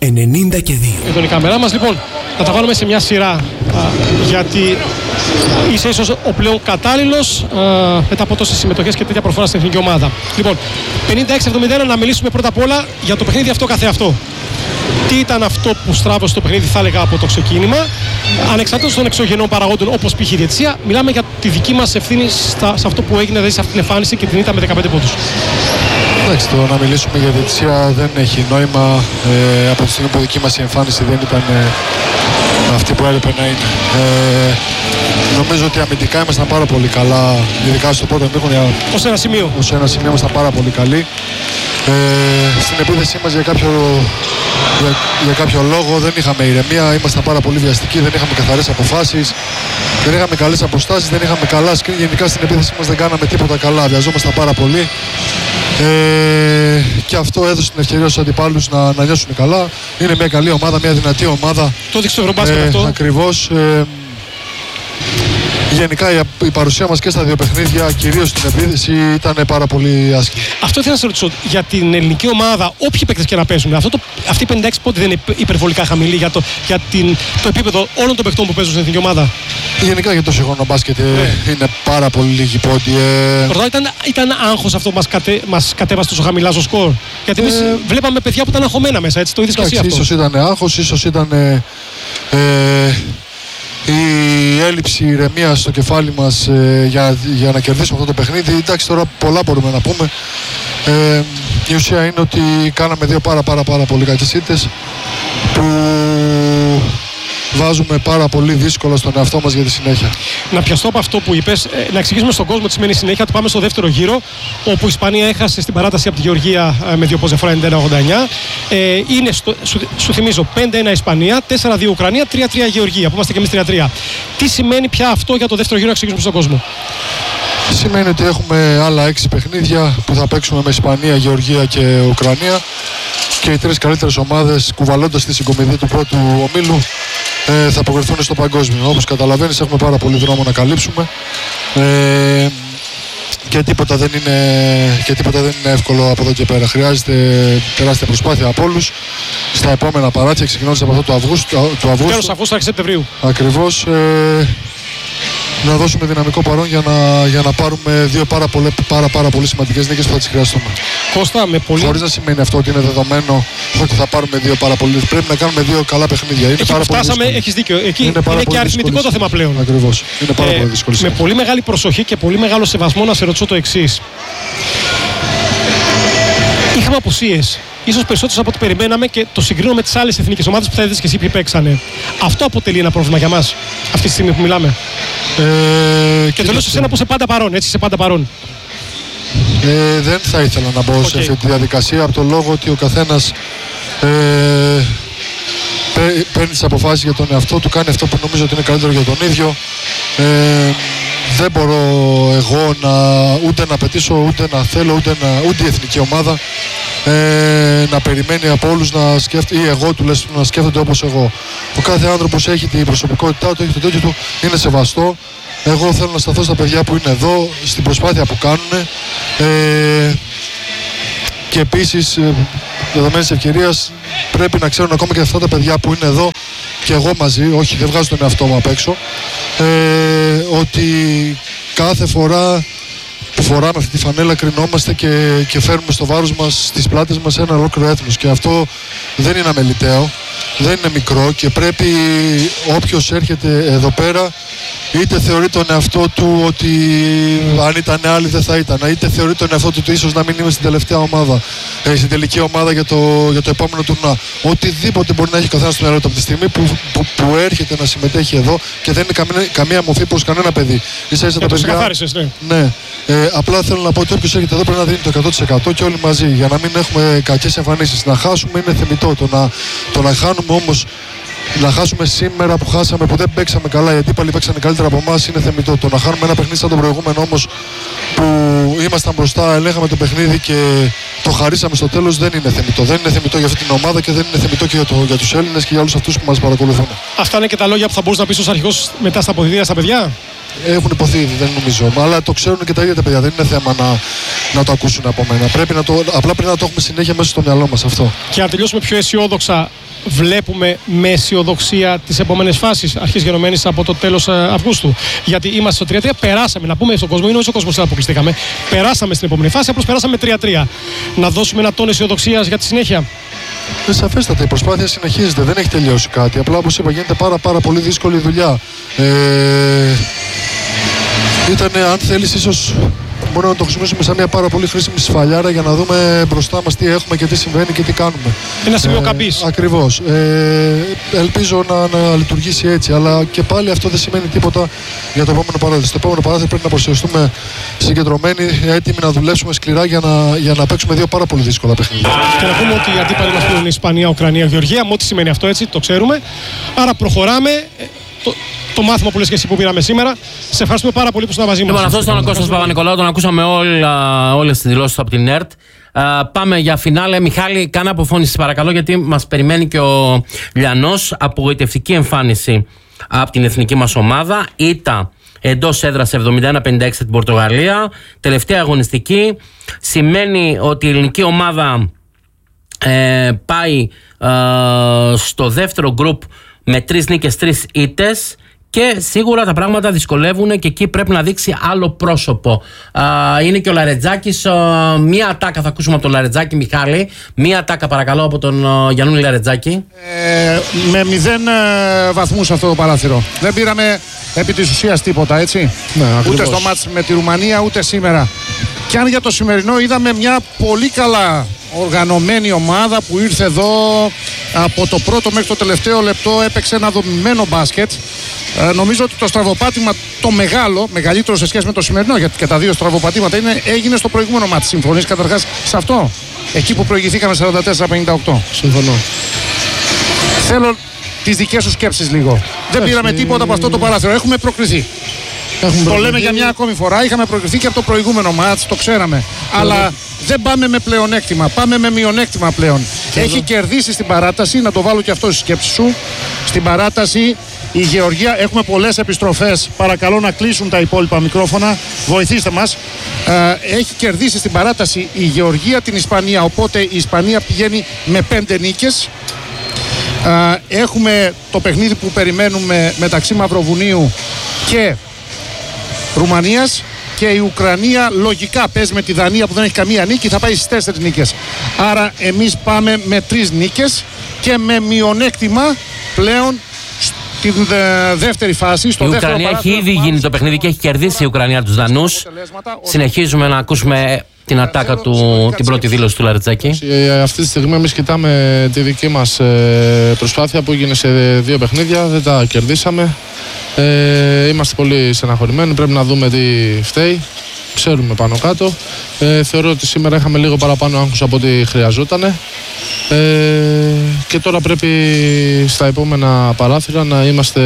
92. Τον η κάμερά μας. Λοιπόν, θα τα βάλουμε σε μια σειρά γιατί είσαι ίσως ο πλέον κατάλληλος μετά από τόσες συμμετοχές και τέτοια προφορά στην εθνική ομάδα. Λοιπόν, 56-71, να μιλήσουμε πρώτα απ' όλα για το παιχνίδι αυτό καθεαυτό. Τι ήταν αυτό που στράβωσε το παιχνίδι, θα έλεγα, από το ξεκίνημα, ανεξαρτήτως των εξωγενών παραγόντων όπως π.χ. η διαιτησία. Μιλάμε για τη δική μας ευθύνη σε αυτό που έγινε, δηλαδή σε αυτή την εμφάνιση και την ήττα με 15 πόντους. Εντάξει, το να μιλήσουμε για διαιτησία δεν έχει νόημα. Από τη στιγμή που η δική μας η εμφάνιση δεν ήταν αυτή που έπρεπε να είναι. Νομίζω ότι αμυντικά ήμασταν πάρα πολύ καλά, ειδικά στο πρώτο ημίχρονο. Ως ένα σημείο. Ως ένα σημείο ήμασταν πάρα πολύ καλοί. Στην επίθεσή μας για κάποιο λόγο δεν είχαμε ηρεμία, ήμασταν πάρα πολύ βιαστικοί, δεν είχαμε καθαρές αποφάσεις, δεν είχαμε καλές αποστάσεις, δεν είχαμε καλά σκριν. Γενικά στην επίθεσή μας δεν κάναμε τίποτα καλά, βιαζόμασταν πάρα πολύ. Και αυτό έδωσε την ευκαιρία στους αντιπάλους να νιώσουν καλά. Είναι μια καλή ομάδα, μια δυνατή ομάδα. Το δείξει το Ευρωμπάσκετ αυτό. Ακριβώς. Γενικά η παρουσία μας και στα δύο παιχνίδια, κυρίως στην επίθεση, ήταν πάρα πολύ άσχημη. Αυτό ήθελα να σε ρωτήσω. Για την ελληνική ομάδα, όποιοι παίκτες και να παίζουν, αυτή η 56 πόντι δεν είναι υπερβολικά χαμηλή για το επίπεδο όλων των παιχτών που παίζουν στην εθνική ομάδα? Γενικά για το σύγχρονο μπάσκετ είναι πάρα πολύ λίγοι πόντοι. Ρωτάω, ήταν άγχος αυτό που μας κατέβασε τόσο χαμηλά στο σκορ? Γιατί εμείς βλέπαμε παιδιά που ήταν αγχωμένα μέσα, έτσι, το είδες και εσύ αυτό. Ίσως ήταν άγχος, ίσως ήταν η έλλειψη ηρεμίας στο κεφάλι μας για να κερδίσουμε αυτό το παιχνίδι. Εντάξει, τώρα πολλά μπορούμε να πούμε. Η ουσία είναι ότι κάναμε δύο πάρα πολύ κακές ήττες που βάζουμε πάρα πολύ δύσκολα στον εαυτό μας για τη συνέχεια. Να πιαστώ από αυτό που είπες, να εξηγήσουμε στον κόσμο τι σημαίνει συνέχεια. Το πάμε στο δεύτερο γύρο, όπου η Ισπανία έχασε στην παράταση από τη Γεωργία με 2 πόντους διαφορά, 91-89. Είναι, σου θυμίζω, 5-1 Ισπανία, 4-2 Ουκρανία, 3-3 Γεωργία, που είμαστε και εμείς 3-3. Τι σημαίνει πια αυτό για το δεύτερο γύρο, να εξηγήσουμε στον κόσμο? Σημαίνει ότι έχουμε άλλα 6 παιχνίδια που θα παίξουμε με Ισπανία, Γεωργία και Ουκρανία. Και οι τρεις καλύτερες ομάδες, κουβαλώντας τη συγκομιδή του πρώτου ομίλου, θα αποκριθούν στο παγκόσμιο. Όπως καταλαβαίνεις, έχουμε πάρα πολύ δρόμο να καλύψουμε. Και τίποτα δεν είναι εύκολο από εδώ και πέρα. Χρειάζεται τεράστια προσπάθεια από όλους στα επόμενα παράτια, ξεκινώντας από αυτό του Αυγούστου. Τέλος Αυγούστου, αρχές Σεπτεμβρίου. Ακριβώς. Να δώσουμε δυναμικό παρόν για να πάρουμε δύο πάρα πολύ σημαντικές νίκες που θα τις χρειαστούμε. Κώστα, χωρίς να σημαίνει αυτό ότι είναι δεδομένο ότι θα πάρουμε δύο πάρα πολύ. Πρέπει να κάνουμε δύο καλά παιχνίδια. Εκεί που φτάσαμε, έχεις δίκιο. Εκεί είναι και αριθμητικό το θέμα πλέον. Ακριβώς. Είναι πάρα πολύ δύσκολο. Με πολύ μεγάλη προσοχή και πολύ μεγάλο σεβασμό να σε ρωτήσω το εξής. Είχαμε απουσίες. Ίσως περισσότερες από ό,τι περιμέναμε και το συγκρίνω με τις άλλες εθνικές ομάδες που θα είδες και εσύ ποιοι παίξανε. Αυτό αποτελεί ένα πρόβλημα για μας αυτή τη στιγμή που μιλάμε. Και το λέω σε εσένα που είσαι πάντα παρόν, έτσι, είσαι πάντα παρόν. Δεν θα ήθελα να μπω σε αυτή τη διαδικασία από το λόγο ότι ο καθένας παίρνει τις αποφάσεις για τον εαυτό του, κάνει αυτό που νομίζω ότι είναι καλύτερο για τον ίδιο. Δεν μπορώ εγώ ούτε να απαιτήσω, ούτε να θέλω, ούτε η εθνική ομάδα να περιμένει από όλους να σκέφτεται, ή εγώ τουλάχιστον να σκέφτονται όπως εγώ. Ο κάθε άνθρωπος έχει την προσωπικότητά του, έχει το τέτοιο του, είναι σεβαστό. Εγώ θέλω να σταθώ στα παιδιά που είναι εδώ, στην προσπάθεια που κάνουν. Και επίσης, δεδομένης ευκαιρίας, πρέπει να ξέρουν ακόμα και αυτά τα παιδιά που είναι εδώ και εγώ μαζί, όχι δεν βγάζω τον εαυτό μου απ' έξω, ότι κάθε φορά που φοράμε αυτή τη φανέλα κρινόμαστε και φέρνουμε στο βάρος μας, στις πλάτες μας, ένα ολόκληρο έθνος. Και αυτό δεν είναι αμεληταίο, δεν είναι μικρό και πρέπει όποιος έρχεται εδώ πέρα, είτε θεωρεί τον εαυτό του ότι αν ήταν άλλοι δεν θα ήταν, είτε θεωρεί τον εαυτό του ότι ίσως να μην είμαι στην τελευταία ομάδα, στην τελική ομάδα για το επόμενο τουρνά. Οτιδήποτε μπορεί να έχει καθένας στο μυαλό του από τη στιγμή που έρχεται να συμμετέχει εδώ και δεν είναι καμία μορφή προς κανένα παιδί. Ίσα-ίσα τα παιδιά. Ναι. Απλά θέλω να πω ότι όποιος έρχεται εδώ πρέπει να δίνει το 100% και όλοι μαζί για να μην έχουμε κακές εμφανίσεις. Να χάσουμε είναι θεμιτό. Το να χάνουμε όμως, να χάσουμε σήμερα που χάσαμε, που δεν παίξαμε καλά, οι αντίπαλοι παίξανε καλύτερα από εμάς, είναι θεμιτό. Το να χάνουμε ένα παιχνίδι σαν το προηγούμενο όμως που ήμασταν μπροστά, ελέγχαμε το παιχνίδι και το χαρίσαμε στο τέλος, δεν είναι θεμιτό. Δεν είναι θεμιτό για αυτή την ομάδα και δεν είναι θεμιτό και για τους Έλληνες και για όλους αυτούς που μας παρακολουθούν. Αυτά είναι και τα λόγια που θα μπορούσε να πεις ως αρχηγός μετά στα αποδητήρια στα παιδιά. Έχουν υποθεί ήδη, δεν νομίζω. Αλλά το ξέρουν και τα ίδια τα παιδιά. Δεν είναι θέμα να το ακούσουν από μένα. Απλά πρέπει να το έχουμε συνέχεια μέσα στο μυαλό μας αυτό. Και να τελειώσουμε πιο αισιόδοξα. βλέπουμε με αισιοδοξία τις επόμενες φάσεις αρχής γενομένης από το τέλος Αυγούστου? Γιατί είμαστε στο 3-3, περάσαμε, να πούμε στον κόσμο, είναι ο κόσμος που αποκλειστήκαμε. Περάσαμε στην επόμενη φάση, απλώς περάσαμε 3-3. Να δώσουμε ένα τόνο αισιοδοξίας για τη συνέχεια. Σαφέστατα, η προσπάθεια συνεχίζεται, δεν έχει τελειώσει κάτι. Απλά, όπως είπα, γίνεται πάρα πολύ δύσκολη δουλειά. Ήταν, αν θέλεις, ίσως μπορούμε να το χρησιμοποιήσουμε σαν μια πάρα πολύ χρήσιμη σφαλιάρα για να δούμε μπροστά μας τι έχουμε και τι συμβαίνει και τι κάνουμε. Ένα σημείο καμπής. Ακριβώς. Ελπίζω να λειτουργήσει έτσι, αλλά και πάλι αυτό δεν σημαίνει τίποτα για το επόμενο παράθυρο. Στο επόμενο παράθυρο πρέπει να προσευχηθούμε συγκεντρωμένοι, έτοιμοι να δουλέψουμε σκληρά για να παίξουμε δύο πάρα πολύ δύσκολα παιχνίδια. Και να πούμε ότι οι αντίπαλοι μας είναι Ισπανία, Ουκρανία, Γεωργία. Με ό,τι σημαίνει αυτό, έτσι το ξέρουμε. Άρα προχωράμε. Το μάθημα που λες και εσύ που πήραμε σήμερα. Σε ευχαριστούμε πάρα πολύ που ήσουν μαζί μας. Λοιπόν, αυτός ήταν ο Κώστας Παπα-Νικολάου, τον ακούσαμε όλες τις δηλώσεις από την ΕΡΤ. Πάμε για φινάλε. Μιχάλη, κάνε αποφώνηση παρακαλώ, γιατί μας περιμένει και ο Λιανός. Απογοητευτική εμφάνιση από την εθνική μας ομάδα. Ήττα εντός έδρας 71-56 την Πορτογαλία. Τελευταία αγωνιστική. Σημαίνει ότι η ελληνική ομάδα πάει στο δεύτερο γκρουπ με 3 νίκες, 3 ήττες, και σίγουρα τα πράγματα δυσκολεύουν και εκεί πρέπει να δείξει άλλο πρόσωπο. Είναι και ο Λαρετζάκης. Μία ατάκα θα ακούσουμε από τον Λαρετζάκη, Μιχάλη. Μία ατάκα παρακαλώ από τον Γιαννούλη Λαρετζάκη. Με 0 βαθμούς αυτό το παράθυρο. Δεν πήραμε επί της ουσίας τίποτα, έτσι. Ναι, ούτε στο μάτς με τη Ρουμανία, ούτε σήμερα. Και αν για το σημερινό είδαμε μια πολύ καλά οργανωμένη ομάδα που ήρθε εδώ από το πρώτο μέχρι το τελευταίο λεπτό, έπαιξε ένα δομημένο μπάσκετ. Νομίζω ότι το στραβοπάτημα το μεγαλύτερο σε σχέση με το σημερινό, γιατί και τα δύο στραβοπατήματα έγινε στο προηγούμενο μάτι. Συμφωνείς καταρχάς σε αυτό? Εκεί που προηγηθήκαμε 44-58. Συμφωνώ. Θέλω τις δικές σου σκέψεις λίγο. Δεν πήραμε τίποτα από αυτό το παράθυρο. Έχουμε προκριθεί. Το λέμε για μια ακόμη φορά. Είχαμε προκριθεί και από το προηγούμενο μάτς, το ξέραμε. Αλλά δεν πάμε με πλεονέκτημα. Πάμε με μειονέκτημα πλέον. Έχει κερδίσει στην παράταση, να το βάλω και αυτό στη σκέψη σου. Στην παράταση η Γεωργία, έχουμε πολλές επιστροφές. Παρακαλώ να κλείσουν τα υπόλοιπα μικρόφωνα. Βοηθήστε μας. Έχει κερδίσει στην παράταση η Γεωργία την Ισπανία. Οπότε η Ισπανία πηγαίνει με 5 νίκες. Έχουμε το παιχνίδι που περιμένουμε μεταξύ Μαυροβουνίου και Ρουμανίας, και η Ουκρανία λογικά παίζει με τη Δανία που δεν έχει καμία νίκη, θα πάει στις 4 νίκες. Άρα εμείς πάμε με 3 νίκες και με μειονέκτημα πλέον στην δεύτερη φάση. Η Ουκρανία έχει ήδη γίνει το παιχνίδι και έχει κερδίσει η Ουκρανία τους Δανούς. Συνεχίζουμε να ακούσουμε την ατάκα του, την πρώτη δήλωση του Λαρετζάκη. Αυτή τη στιγμή εμείς κοιτάμε τη δική μας προσπάθεια που έγινε σε 2 παιχνίδια, δεν τα κερδίσαμε. Είμαστε πολύ στεναχωρημένοι, πρέπει να δούμε τι φταίει. Ξέρουμε πάνω κάτω. Θεωρώ ότι σήμερα είχαμε λίγο παραπάνω άγχος από ό,τι χρειαζόταν. Και τώρα πρέπει στα επόμενα παράθυρα να είμαστε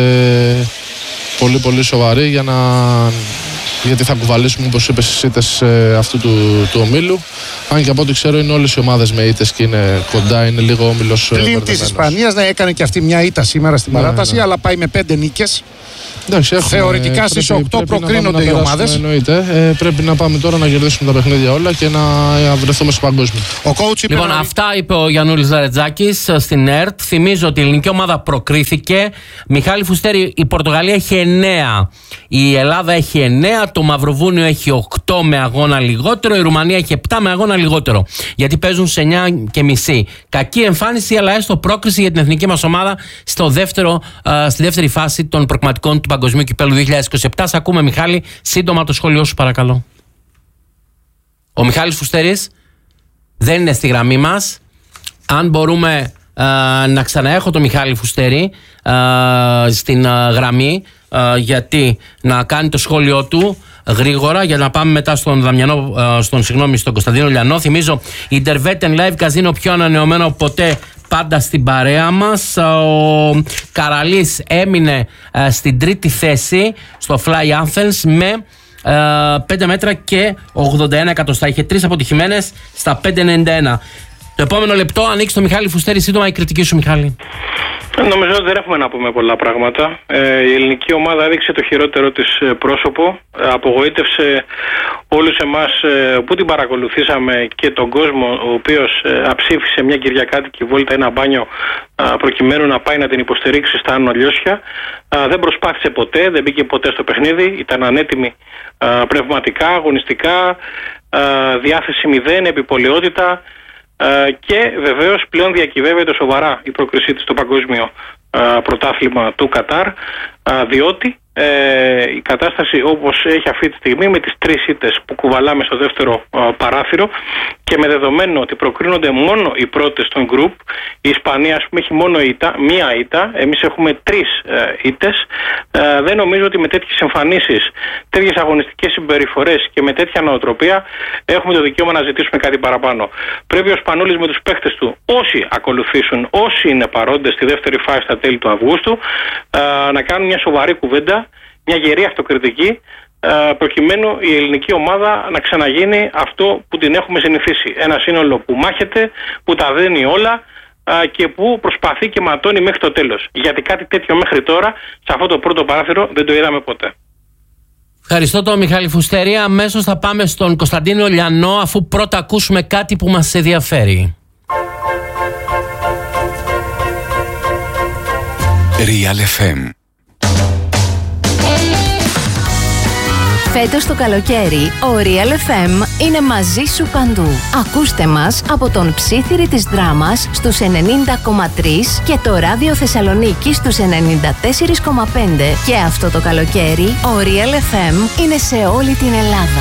πολύ σοβαροί γιατί θα κουβαλήσουμε, όπως είπες, τις ήττες αυτού του ομίλου. Αν και από ό,τι ξέρω είναι όλες οι ομάδες με ήττες και είναι κοντά, είναι λίγο όμιλος πλην της Ισπανίας, ναι, έκανε και αυτή μια ήττα σήμερα στην παράταση, αλλά πάει με 5 νίκες. Εντάξει, θεωρητικά στις 8 προκρίνονται οι ομάδες. Εννοείται. Πρέπει να πάμε τώρα να κερδίσουμε τα παιχνίδια όλα και να βρεθούμε στο παγκόσμιο. Λοιπόν, αυτά είπε ο Γιαννούλης Λαρετζάκης στην ΕΡΤ. Θυμίζω ότι η ελληνική ομάδα προκρίθηκε. Μιχάλη Φουστέρη, η Πορτογαλία έχει 9. Η Ελλάδα έχει 9. Το Μαυροβούνιο έχει 8 με αγώνα λιγότερο. Η Ρουμανία έχει 7 με αγώνα λιγότερο. Γιατί παίζουν σε 9,5. Κακή εμφάνιση, αλλά έστω πρόκριση για την εθνική μας ομάδα στη δεύτερη φάση των προκριματικών του Παγκοσμίου Κυπέλλου 2027. Σε ακούμε, Μιχάλη. Σύντομα το σχόλιο σου, παρακαλώ. Ο Μιχάλης Φουστέρης δεν είναι στη γραμμή μας. Αν μπορούμε να ξαναέχω τον Μιχάλη Φουστέρη στην γραμμή, γιατί να κάνει το σχόλιο του γρήγορα, για να πάμε μετά στον Κωνσταντίνο Λιανό. Θυμίζω, Intervetten Live Casino, πιο ανανεωμένο ποτέ, πάντα στην παρέα μας. Ο Καραλής έμεινε στην 3η θέση στο Fly Athens με 5 μέτρα και 81 εκατοστά. Είχε 3 αποτυχημένες στα 5,91. Το επόμενο λεπτό ανοίξει το Μιχάλη Φουστέρη. Σύντομα η κριτική σου, Μιχάλη. Νομίζω ότι δεν έχουμε να πούμε πολλά πράγματα. Η ελληνική ομάδα έδειξε το χειρότερο της πρόσωπο. Απογοήτευσε όλους εμάς που την παρακολουθήσαμε και τον κόσμο, ο οποίος αψήφισε μια κυριακάτικη βόλτα, ένα μπάνιο, προκειμένου να πάει να την υποστηρίξει στα Άνω Λιώσια. Δεν προσπάθησε ποτέ, δεν μπήκε ποτέ στο παιχνίδι. Ήταν ανέτοιμη πνευματικά, αγωνιστικά, διάθεση 0, επιπολαιότητα. Και βεβαίως πλέον διακυβεύεται σοβαρά η πρόκρισή της στο παγκόσμιο πρωτάθλημα του Κατάρ, διότι η κατάσταση όπως έχει αυτή τη στιγμή, με τις 3 ήττες που κουβαλάμε στο δεύτερο παράθυρο και με δεδομένο ότι προκρίνονται μόνο οι πρώτες των γκρουπ, η Ισπανία, ας πούμε, έχει μόνο μία ήττα, εμείς έχουμε 3 ήττες. Δεν νομίζω ότι με τέτοιες εμφανίσεις, τέτοιες αγωνιστικές συμπεριφορές και με τέτοια νοοτροπία έχουμε το δικαίωμα να ζητήσουμε κάτι παραπάνω. Πρέπει ο Σπανούλης με τους παίχτες του, όσοι ακολουθήσουν, όσοι είναι παρόντες στη δεύτερη φάση στα τέλη του Αυγούστου, να κάνουν μια σοβαρή κουβέντα, μια γερή αυτοκριτική, προκειμένου η ελληνική ομάδα να ξαναγίνει αυτό που την έχουμε συνηθίσει. Ένα σύνολο που μάχεται, που τα δένει όλα και που προσπαθεί και ματώνει μέχρι το τέλος. Γιατί κάτι τέτοιο μέχρι τώρα, σε αυτό το πρώτο παράθυρο, δεν το είδαμε ποτέ. Ευχαριστώ τον Μιχάλη Φουστέρη. Αμέσως θα πάμε στον Κωνσταντίνο Λιανό, αφού πρώτα ακούσουμε κάτι που μας ενδιαφέρει. Real FM. Φέτος το καλοκαίρι, ο Real FM είναι μαζί σου παντού. Ακούστε μας από τον Ψήθυρη της Δράμας στους 90,3 και το Ράδιο Θεσσαλονίκη στους 94,5. Και αυτό το καλοκαίρι, ο Real FM είναι σε όλη την Ελλάδα.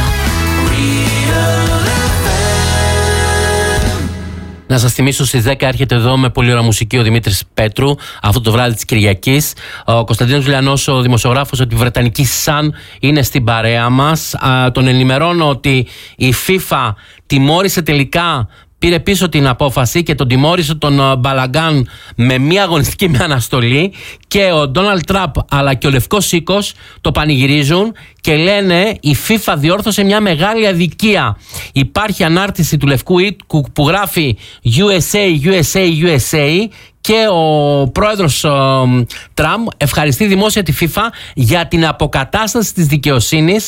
Να σας θυμίσω, στις 10 έρχεται εδώ με πολύ ωραία μουσική ο Δημήτρης Πέτρου, αυτό το βράδυ της Κυριακής. Ο Κωνσταντίνος Λιανός, ο δημοσιογράφος από τη Βρετανική Sun, είναι στην παρέα μας. Τον ενημερώνω ότι η FIFA τιμώρησε τελικά, πήρε πίσω την απόφαση και τον τιμώρησε τον Μπαλαγκάν με μία αγωνιστική με αναστολή, και ο Ντόναλντ Τραμπ αλλά και ο Λευκός Οίκος το πανηγυρίζουν και λένε η FIFA διόρθωσε μια μεγάλη αδικία. Υπάρχει ανάρτηση του Λευκού Οίκου που γράφει USA, USA, USA, και ο πρόεδρος Τραμπ ευχαριστεί δημόσια τη FIFA για την αποκατάσταση της δικαιοσύνης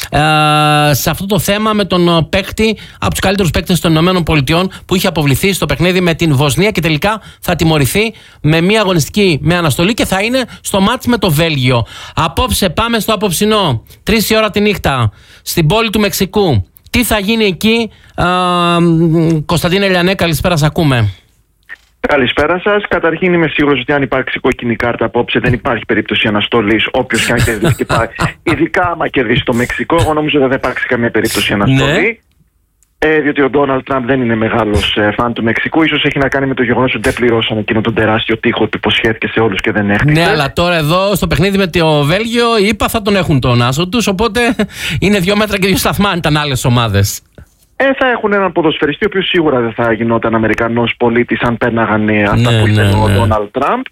σε αυτό το θέμα με τον παίκτη, από τους καλύτερους παίκτες των ΗΠΑ, που είχε αποβληθεί στο παιχνίδι με την Βοσνία και τελικά θα τιμωρηθεί με μια αγωνιστική με αναστολή και θα είναι στο μάτς με το Βέλγιο. Απόψε πάμε στο απόψινό, 3 η ώρα τη νύχτα, στην πόλη του Μεξικού. Τι θα γίνει εκεί, Κωνσταντίνε Λιανέ, καλησπέρα, σας ακούμε. Καλησπέρα σας. Καταρχήν, είμαι σίγουρος ότι αν υπάρξει κόκκινη κάρτα απόψε, δεν υπάρχει περίπτωση αναστολής. Όποιος και αν κερδίσει και πάει. Ειδικά άμα κερδίσει το Μεξικό, εγώ νομίζω ότι δεν θα υπάρξει καμία περίπτωση αναστολή. Διότι ο Ντόναλντ Τραμπ δεν είναι μεγάλος φαν του Μεξικού. Ίσως έχει να κάνει με το γεγονός ότι δεν πληρώσαν εκείνο τον τεράστιο τοίχο που υποσχέθηκε σε όλους και δεν έχτισε. Ναι, αλλά τώρα εδώ στο παιχνίδι με το Βέλγιο, οι ΙΠΑ θα τον έχουν τον άσο τους. Οπότε είναι 2 μέτρα και 2 σταθμά αν ήταν άλλες ομάδες. Θα έχουν έναν ποδοσφαιριστή, ο οποίος σίγουρα δεν θα γινόταν Αμερικανός πολίτης αν πέρναγαν αυτά που ήθελε ο Ντόναλντ Τραμπ.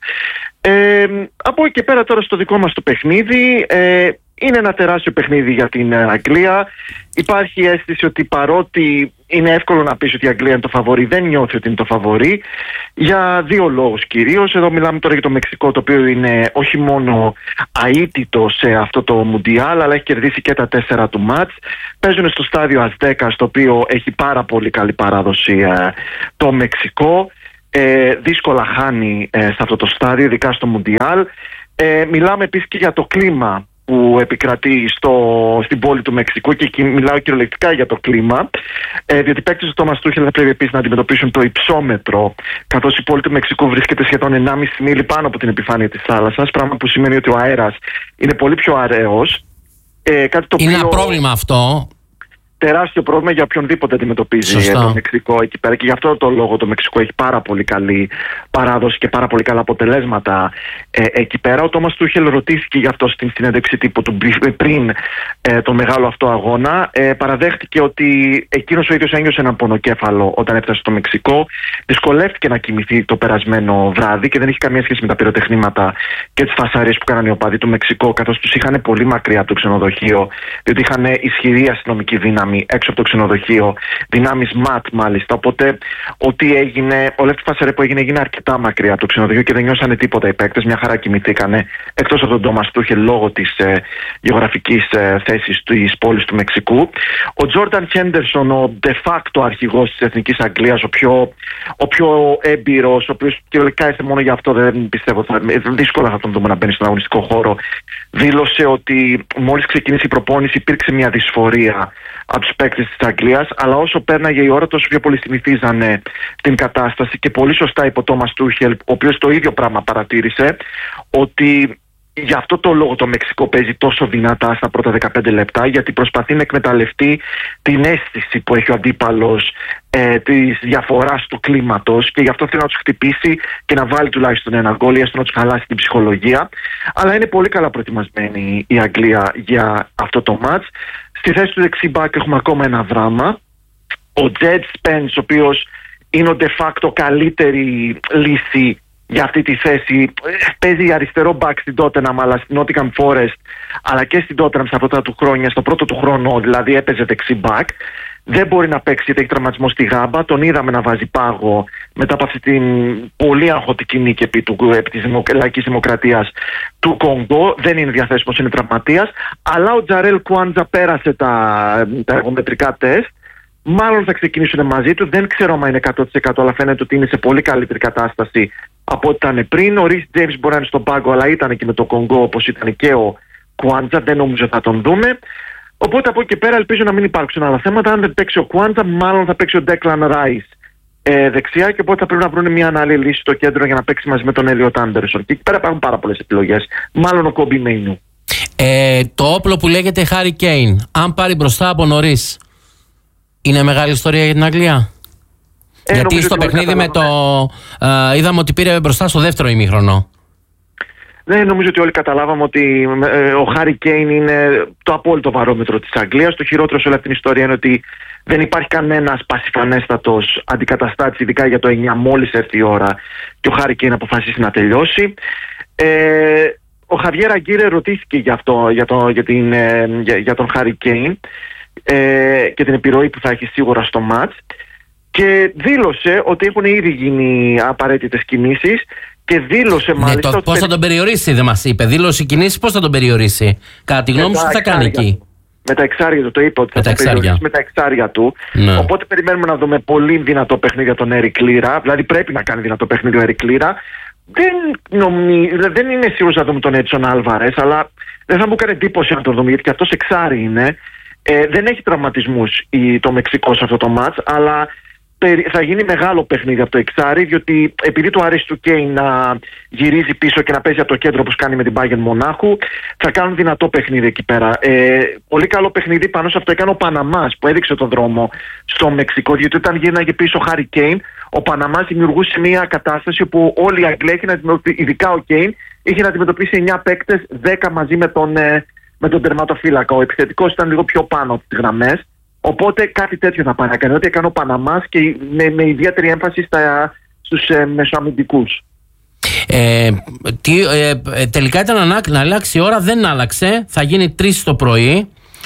Από εκεί και πέρα τώρα στο δικό μας το παιχνίδι, είναι ένα τεράστιο παιχνίδι για την Αγγλία. Υπάρχει αίσθηση ότι παρότι είναι εύκολο να πεις ότι η Αγγλία είναι το φαβορί, δεν νιώθει ότι είναι το φαβορί, για 2 λόγους κυρίως. Εδώ μιλάμε τώρα για το Μεξικό, το οποίο είναι όχι μόνο αίτητο σε αυτό το Μουντιάλ, αλλά έχει κερδίσει και τα 4 του μάτς. Παίζουν στο στάδιο Αζτέκα, στο οποίο έχει πάρα πολύ καλή παράδοση το Μεξικό. Δύσκολα χάνει σε αυτό το στάδιο, ειδικά στο Μουντιάλ. Μιλάμε επίσης και για το κλίμα που επικρατεί στην πόλη του Μεξικού, και εκεί μιλάω κυριολεκτικά για το κλίμα, διότι οι παίκτες του Τόμας Τούχελ θα πρέπει επίσης να αντιμετωπίσουν το υψόμετρο, καθώς η πόλη του Μεξικού βρίσκεται σχεδόν 1,5 μίλι πάνω από την επιφάνεια της θάλασσας, πράγμα που σημαίνει ότι ο αέρας είναι πολύ πιο αραιός. Είναι ένα πρόβλημα αυτό. Τεράστιο πρόβλημα για οποιονδήποτε αντιμετωπίζει το Μεξικό εκεί πέρα, και γι' αυτό το λόγο το Μεξικό έχει πάρα πολύ καλή παράδοση και πάρα πολύ καλά αποτελέσματα εκεί πέρα. Ο Τόμας Τούχελ ρωτήθηκε γι' αυτό στην συνέντευξη τύπου του πριν τον μεγάλο αυτό αγώνα. Παραδέχτηκε ότι εκείνος ο ίδιος ένιωσε έναν πονοκέφαλο όταν έφτασε στο Μεξικό. Δυσκολεύτηκε να κοιμηθεί το περασμένο βράδυ και δεν έχει καμία σχέση με τα πυροτεχνήματα και τις φασαρίες που κάνανε οι οπαδοί του Μεξικό, καθώς τους είχαν πολύ μακριά από το ξενοδοχείο, διότι είχαν ισχυρή αστυνομική δύναμη δύναμη έξω από το ξενοδοχείο, δυνάμεις ΜΑΤ μάλιστα. Οπότε ό,τι έγινε, ο Λεύκη Φασαρέ που έγινε αρκετά μακριά από το ξενοδοχείο και δεν νιώσανε τίποτα οι παίκτες. Μια χαρά κοιμηθήκανε, εκτός από τον Τόμας Τούχελ λόγω της γεωγραφικής θέσης της πόλης του Μεξικού. Ο Τζόρνταν Χέντερσον, ο de facto αρχηγός της Εθνικής Αγγλίας, ο πιο έμπειρος, ο οποίος κυριολεκτικά είστε μόνο γι' αυτό, δεν πιστεύω, δύσκολα θα τον δούμε να μπαίνει στον αγωνιστικό χώρο, δήλωσε ότι μόλις ξεκίνησε η προπόνηση υπήρξε μια δυσφορία από τους παίκτες της Αγγλίας, αλλά όσο πέρναγε η ώρα τόσο πιο πολύ συνηθίζανε την κατάσταση και πολύ σωστά είπε ο Τόμας Τούχελ, ο οποίος το ίδιο πράγμα παρατήρησε, ότι γι' αυτό το λόγο το Μεξικό παίζει τόσο δυνατά στα πρώτα 15 λεπτά, γιατί προσπαθεί να εκμεταλλευτεί την αίσθηση που έχει ο αντίπαλος της διαφοράς του κλίματος και γι' αυτό θέλει να τους χτυπήσει και να βάλει τουλάχιστον ένα γκόλ ή έστω να τους χαλάσει την ψυχολογία. Αλλά είναι πολύ καλά προετοιμασμένη η Αγγλία για αυτό το μάτς. Στη θέση του δεξιμπάκ έχουμε ακόμα ένα δράμα. Ο Τζετ Σπένς, ο οποίος είναι ο de facto καλύτερη λύση για αυτή τη θέση, παίζει αριστερό μπακ στην Tottenham αλλά στην Nottingham Forest, αλλά και στην Tottenham στα πρώτα του χρόνια, στο πρώτο του χρόνο δηλαδή έπαιζε δεξί μπακ. Δεν μπορεί να παίξει γιατί έχει τραυματισμό στη γάμπα. Τον είδαμε να βάζει πάγο μετά από αυτή την πολύ αγχωτική νίκη επί της Λαϊκής Δημοκρατίας του Κονγκό. Δεν είναι διαθέσιμος, είναι τραυματίας. Αλλά ο Τζαρέλ Κουάντζα πέρασε τα εργομετρικά τεστ. Μάλλον θα ξεκινήσουν μαζί του. Δεν ξέρω αν είναι 100%, αλλά φαίνεται ότι είναι σε πολύ καλύτερη κατάσταση από ό,τι ήταν πριν. Ο Ρις Τζέιμς μπορεί να είναι στον πάγκο, αλλά ήταν και με το Κονγκό όπως ήταν και ο Κουάντζα. Δεν νομίζω θα τον δούμε. Οπότε από εκεί και πέρα ελπίζω να μην υπάρξουν άλλα θέματα. Αν δεν παίξει ο Κουάντζα, μάλλον θα παίξει ο Ντέκλαν Ράις δεξιά και οπότε θα πρέπει να βρουν μια άλλη λύση στο κέντρο για να παίξει μαζί με τον Έλιοτ Άντερσον. Και εκεί πέρα υπάρχουν πάρα πολλές επιλογές. Μάλλον ο Κόμπι Μέινου. Το όπλο που λέγεται Χάρι Κέιν, αν πάρει μπροστά από νωρίς, είναι μεγάλη ιστορία για την Αγγλία. Γιατί στο παιχνίδι με το. Είδαμε ότι πήρε μπροστά στο δεύτερο ημίχρονο. Ναι, νομίζω ότι όλοι καταλάβαμε ότι ο Χάρι Κέιν είναι το απόλυτο βαρόμετρο της Αγγλίας. Το χειρότερο σε όλη αυτή την ιστορία είναι ότι δεν υπάρχει κανένας πασιφανέστατος αντικαταστάτης, ειδικά για το 9, μόλις έρθει η ώρα και ο Χάρι Κέιν αποφασίσει να τελειώσει. Ο Χαβιέρ Αγκίρε ρωτήθηκε για τον Χάρι Κέιν και την επιρροή που θα έχει σίγουρα στο μάτς και δήλωσε ότι έχουν ήδη γίνει απαραίτητες κινήσεις και δήλωσε μάλιστα ότι... Πώς θα τον περιορίσει, δεν μας είπε. Δήλωσε κινήσεις, πώς θα τον περιορίσει. Κατά τη γνώμη σου τι θα κάνει εκεί. Με τα εξάρια του, το είπε ότι θα τον περιορίσει με τα εξάρια του. Ναι. Οπότε περιμένουμε να δούμε πολύ δυνατό παιχνίδι για τον Έρικ Λίρα. Δηλαδή πρέπει να κάνει δυνατό παιχνίδι ο Έρικ Λίρα. Δεν είναι σίγουρος να δούμε τον Έτσον Άλβαρες, αλλά δεν θα μου κάνει εντύπωση να τον δούμε, γιατί και αυτός εξάρι είναι. Δεν έχει τραυματισμούς το Μεξικό σε αυτό το μάτς, αλλά θα γίνει μεγάλο παιχνίδι από το εξάρι, διότι επειδή του αρέσει του Κέιν να γυρίζει πίσω και να παίζει από το κέντρο όπως κάνει με την Bayern Μονάχου, θα κάνουν δυνατό παιχνίδι εκεί πέρα. Πολύ καλό παιχνίδι πάνω σε αυτό έκανε ο Παναμάς που έδειξε τον δρόμο στο Μεξικό, διότι όταν γύρναγε πίσω ο Χάρι Κέιν, ο Παναμάς δημιουργούσε μια κατάσταση όπου όλοι οι Αγγλοί, ειδικά ο Κέιν, είχε να αντιμετωπίσει 9 παίκτες, 10 μαζί με τον τερματοφύλακα. Ο επιθετικός ήταν λίγο πιο πάνω από τις γραμμές. Οπότε κάτι τέτοιο θα πάει να κάνει. Ό,τι έκανε ο Παναμάς και με ιδιαίτερη έμφαση στους μεσοαμυντικούς. Τελικά ήταν να αλλάξει η ώρα, δεν άλλαξε. Θα γίνει 3 το πρωί.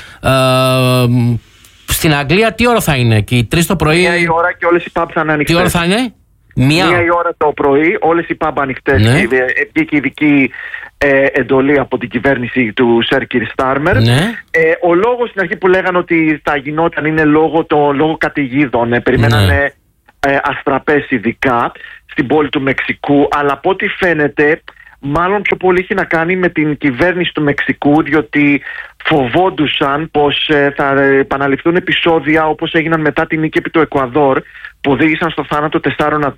Στην Αγγλία τι ώρα θα είναι εκεί, 3 το πρωί? 1 η ώρα και όλες οι pubs θα είναι ανοιχτές. Τι ώρα θα είναι? 1 η ώρα το πρωί, όλες οι pub ανοιχτές. Ναι. Βγήκε ειδική εντολή από την κυβέρνηση του Σερ Κιρ Στάρμερ. Ναι. Ο λόγος στην αρχή που λέγανε ότι θα γινόταν είναι λόγω καταιγίδων. Περιμένανε αστραπές ειδικά στην πόλη του Μεξικού, αλλά από ό,τι φαίνεται μάλλον πιο πολύ έχει να κάνει με την κυβέρνηση του Μεξικού, διότι φοβόντουσαν πως θα επαναληφθούν επεισόδια όπως έγιναν μετά την νίκη επί του Εκουαδόρ, που οδήγησαν στο θάνατο 4